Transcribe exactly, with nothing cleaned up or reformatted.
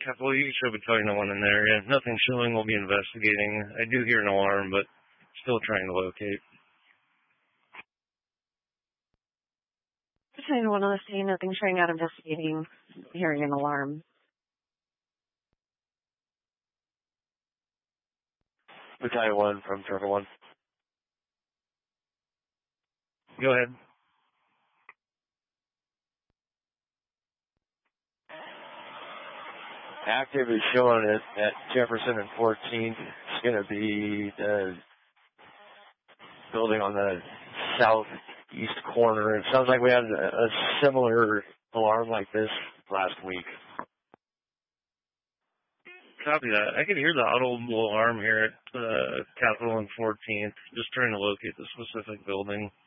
Capital, you should be talking to one in the area. Nothing showing, we'll be investigating. I do hear an alarm, but still trying to locate. Just one on the scene, nothing showing, out investigating, hearing an alarm. Battalion one from Trevor one. Go ahead. Active is showing it at Jefferson and fourteenth. It's going to be the building on the southeast corner. It sounds like we had a, a similar alarm like this last week. Copy that. I can hear the audible alarm here at uh, Capitol and fourteenth. Just trying to locate the specific building.